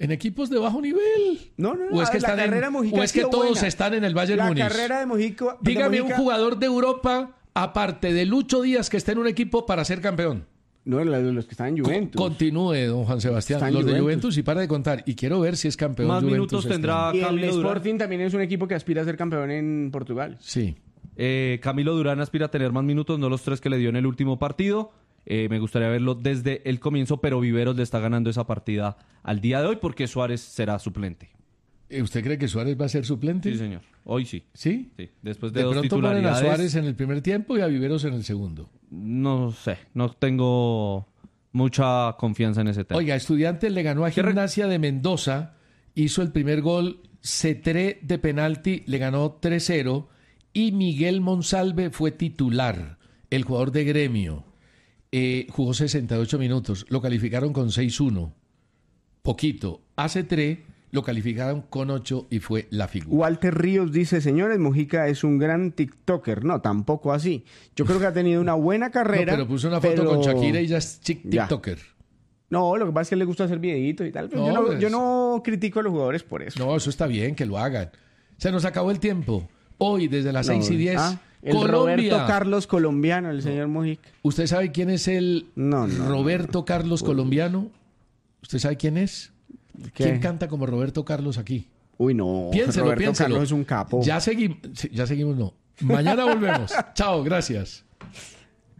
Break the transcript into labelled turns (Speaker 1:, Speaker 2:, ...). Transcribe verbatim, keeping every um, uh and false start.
Speaker 1: En equipos de bajo nivel.
Speaker 2: No, no, no.
Speaker 1: O es que,
Speaker 2: la
Speaker 1: están
Speaker 2: carrera
Speaker 1: en,
Speaker 2: de Mojica
Speaker 1: o es que todos
Speaker 2: buena.
Speaker 1: están en el Bayern
Speaker 2: la
Speaker 1: Múnich.
Speaker 2: La carrera de Mojica...
Speaker 1: Dígame
Speaker 2: de Mojica,
Speaker 1: un jugador de Europa, aparte de Lucho Díaz, que esté en un equipo para ser campeón.
Speaker 2: No, los que están en Juventus.
Speaker 1: Continúe, don Juan Sebastián. Los Juventus. de Juventus y para de contar. Y quiero ver si es campeón.
Speaker 3: Más
Speaker 1: Juventus
Speaker 3: minutos
Speaker 1: este
Speaker 3: tendrá
Speaker 1: año.
Speaker 2: Y
Speaker 3: Camilo
Speaker 2: el
Speaker 3: Durán.
Speaker 2: Sporting también es un equipo que aspira a ser campeón en Portugal.
Speaker 1: Sí.
Speaker 3: Eh, Camilo Durán aspira a tener más minutos, no los tres que le dio en el último partido. Eh, me gustaría verlo desde el comienzo, pero Viveros le está ganando esa partida al día de hoy porque Suárez será suplente.
Speaker 1: ¿Usted cree que Suárez va a ser suplente?
Speaker 3: Sí, señor. Hoy sí.
Speaker 1: ¿Sí?
Speaker 3: Sí. Después de,
Speaker 1: De
Speaker 3: dos
Speaker 1: pronto
Speaker 3: titularidades.
Speaker 1: ponen a Suárez en el primer tiempo y a Viveros en el segundo.
Speaker 3: No sé, no tengo mucha confianza en ese tema.
Speaker 1: Oiga, Estudiantes le ganó a Gimnasia de Mendoza, hizo el primer gol, Cetré de penalti, le ganó tres cero y Miguel Monsalve fue titular, el jugador de Gremio. Eh, jugó sesenta y ocho minutos, lo calificaron con seis uno. Poquito. A Cetré lo calificaron con ocho y fue la figura.
Speaker 2: Walter Ríos dice, señores, Mojica es un gran TikToker. No, tampoco así. Yo creo que ha tenido una buena carrera.
Speaker 1: No, pero puso una foto
Speaker 2: pero...
Speaker 1: con Shakira y ya es TikToker.
Speaker 2: Ya. No, lo que pasa es que le gusta hacer videitos y tal. Pero
Speaker 1: No,
Speaker 2: yo, no,
Speaker 1: pues...
Speaker 2: yo no critico a los jugadores por eso.
Speaker 1: No, eso está bien, que lo hagan. Se nos acabó el tiempo. Hoy, desde las no, seis y diez,
Speaker 2: ah, el
Speaker 1: Colombia.
Speaker 2: Roberto Carlos colombiano, el señor Mojica.
Speaker 1: ¿Usted sabe quién es el
Speaker 2: no, no,
Speaker 1: Roberto
Speaker 2: no,
Speaker 1: Carlos
Speaker 2: no.
Speaker 1: colombiano? ¿Usted sabe quién es?
Speaker 2: ¿Qué?
Speaker 1: ¿Quién canta como Roberto Carlos aquí?
Speaker 2: Uy, no.
Speaker 1: Piénselo,
Speaker 2: Roberto
Speaker 1: piénselo.
Speaker 2: Carlos es un capo.
Speaker 1: Ya seguimos, ya seguimos, no. Mañana volvemos. Chao, gracias.